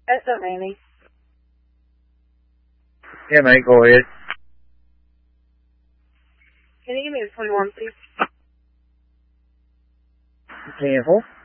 That's up, Amy. Yeah, mate, go ahead. Can you give me the 21, please? Careful.